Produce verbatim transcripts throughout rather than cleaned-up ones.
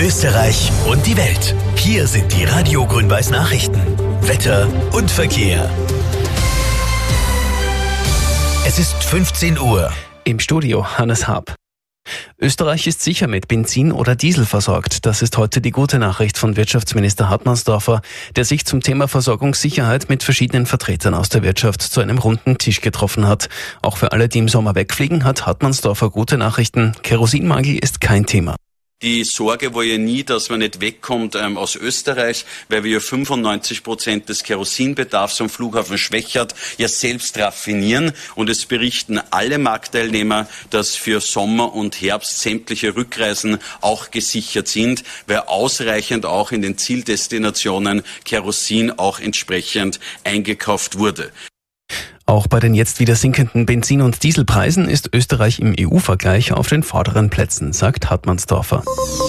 Österreich und die Welt. Hier sind die Radio Grün-Weiß Nachrichten. Wetter und Verkehr. Es ist fünfzehn Uhr. Im Studio Hannes Haab. Österreich ist sicher mit Benzin oder Diesel versorgt. Das ist heute die gute Nachricht von Wirtschaftsminister Hartmannsdorfer, der sich zum Thema Versorgungssicherheit mit verschiedenen Vertretern aus der Wirtschaft zu einem runden Tisch getroffen hat. Auch für alle, die im Sommer wegfliegen, hat Hartmannsdorfer gute Nachrichten. Kerosinmangel ist kein Thema. Die Sorge war ja nie, dass man nicht wegkommt ähm, aus Österreich, weil wir ja fünfundneunzig Prozent des Kerosinbedarfs am Flughafen Schwechat ja selbst raffinieren. Und es berichten alle Marktteilnehmer, dass für Sommer und Herbst sämtliche Rückreisen auch gesichert sind, weil ausreichend auch in den Zieldestinationen Kerosin auch entsprechend eingekauft wurde. Auch bei den jetzt wieder sinkenden Benzin- und Dieselpreisen ist Österreich im E U-Vergleich auf den vorderen Plätzen, sagt Hartmannsdorfer.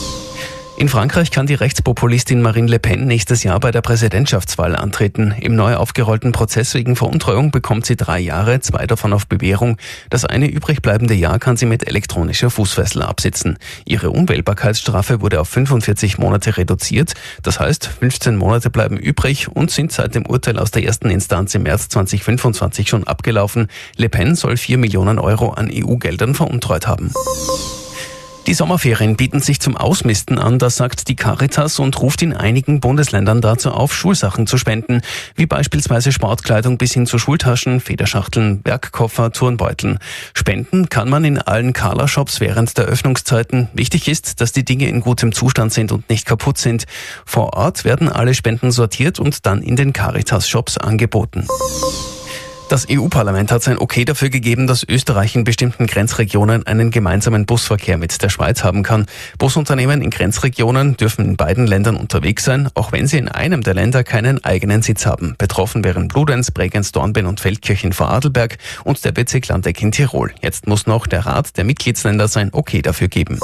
In Frankreich kann die Rechtspopulistin Marine Le Pen nächstes Jahr bei der Präsidentschaftswahl antreten. Im neu aufgerollten Prozess wegen Veruntreuung bekommt sie drei Jahre, zwei davon auf Bewährung. Das eine übrig bleibende Jahr kann sie mit elektronischer Fußfessel absitzen. Ihre Unwählbarkeitsstrafe wurde auf fünfundvierzig Monate reduziert. Das heißt, fünfzehn Monate bleiben übrig und sind seit dem Urteil aus der ersten Instanz im März zweitausendfünfundzwanzig schon abgelaufen. Le Pen soll vier Millionen Euro an E U-Geldern veruntreut haben. Die Sommerferien bieten sich zum Ausmisten an, das sagt die Caritas und ruft in einigen Bundesländern dazu auf, Schulsachen zu spenden, wie beispielsweise Sportkleidung bis hin zu Schultaschen, Federschachteln, Werkkoffer, Turnbeuteln. Spenden kann man in allen Carla-Shops während der Öffnungszeiten. Wichtig ist, dass die Dinge in gutem Zustand sind und nicht kaputt sind. Vor Ort werden alle Spenden sortiert und dann in den Caritas-Shops angeboten. Das E U-Parlament hat sein Okay dafür gegeben, dass Österreich in bestimmten Grenzregionen einen gemeinsamen Busverkehr mit der Schweiz haben kann. Busunternehmen in Grenzregionen dürfen in beiden Ländern unterwegs sein, auch wenn sie in einem der Länder keinen eigenen Sitz haben. Betroffen wären Bludenz, Bregenz, Dornbirn und Feldkirch in Vorarlberg und der Bezirk Landeck in Tirol. Jetzt muss noch der Rat der Mitgliedsländer sein Okay dafür geben.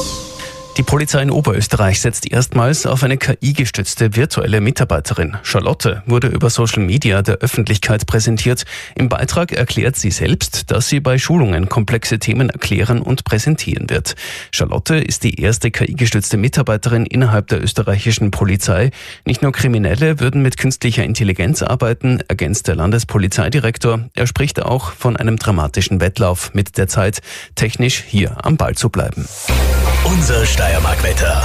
Die Polizei in Oberösterreich setzt erstmals auf eine K I-gestützte virtuelle Mitarbeiterin. Charlotte wurde über Social Media der Öffentlichkeit präsentiert. Im Beitrag erklärt sie selbst, dass sie bei Schulungen komplexe Themen erklären und präsentieren wird. Charlotte ist die erste K I-gestützte Mitarbeiterin innerhalb der österreichischen Polizei. Nicht nur Kriminelle würden mit künstlicher Intelligenz arbeiten, ergänzt der Landespolizeidirektor. Er spricht auch von einem dramatischen Wettlauf mit der Zeit, technisch hier am Ball zu bleiben. Unser Steiermark-Wetter.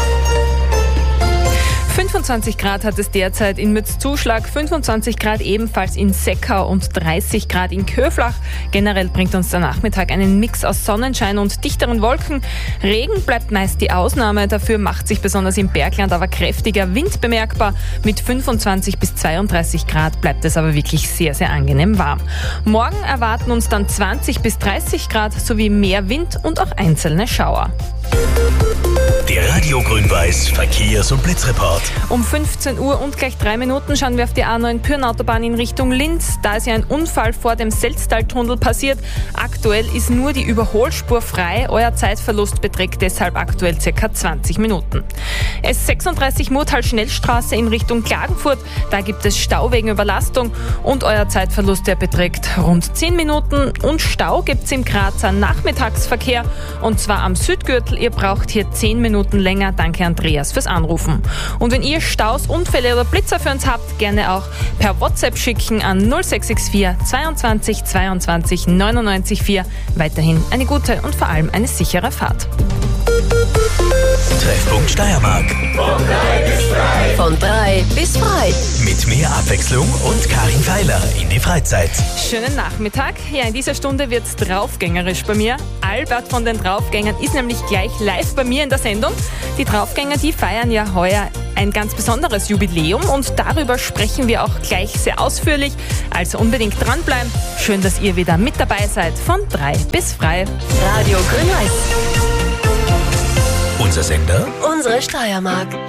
fünfundzwanzig Grad hat es derzeit in Mützzuschlag, fünfundzwanzig Grad ebenfalls in Seckau und dreißig Grad in Köflach. Generell bringt uns der Nachmittag einen Mix aus Sonnenschein und dichteren Wolken. Regen bleibt meist die Ausnahme, dafür macht sich besonders im Bergland aber kräftiger Wind bemerkbar. Mit fünfundzwanzig bis zweiunddreißig Grad bleibt es aber wirklich sehr, sehr angenehm warm. Morgen erwarten uns dann zwanzig bis dreißig Grad sowie mehr Wind und auch einzelne Schauer. Der Radio Grün-Weiß Verkehrs- und Blitzreport. Um fünfzehn Uhr und gleich drei Minuten schauen wir auf die A neun Pyrn-Autobahn in Richtung Linz. Da ist ja ein Unfall vor dem Selztal-Tunnel passiert. Aktuell ist nur die Überholspur frei. Euer Zeitverlust beträgt deshalb aktuell ca. zwanzig Minuten. S sechsunddreißig Murtal-Schnellstraße in Richtung Klagenfurt. Da gibt es Stau wegen Überlastung und euer Zeitverlust, der beträgt rund zehn Minuten. Und Stau gibt es im Grazer Nachmittagsverkehr und zwar am Südgürtel. Ihr braucht hier zehn Minuten länger. Danke Andreas fürs Anrufen. Und wenn ihr Staus, Unfälle oder Blitzer für uns habt, gerne auch per WhatsApp schicken an null sechs sechs vier zweiundzwanzig zweiundzwanzig neunundneunzig vier. Weiterhin eine gute und vor allem eine sichere Fahrt. Treffpunkt Steiermark. Von drei bis frei. Von drei bis frei. Mit mehr Abwechslung und Karin Feiler in die Freizeit. Schönen Nachmittag. Ja, in dieser Stunde wird's draufgängerisch bei mir. Albert von den Draufgängern ist nämlich gleich live bei mir in der Sendung. Die Draufgänger, die feiern ja heuer ein ganz besonderes Jubiläum und darüber sprechen wir auch gleich sehr ausführlich. Also unbedingt dranbleiben. Schön, dass ihr wieder mit dabei seid. Von drei bis frei. Radio Grün-Weiß. Unser Sender? Unsere Steiermark.